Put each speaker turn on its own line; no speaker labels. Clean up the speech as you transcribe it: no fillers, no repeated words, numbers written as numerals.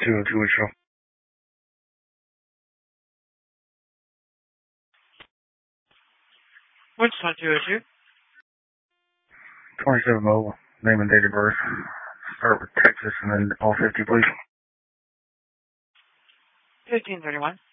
202 show.
What's on 202?
27 mobile. Name and date of birth. Start with Texas and then all 50, please.
1531.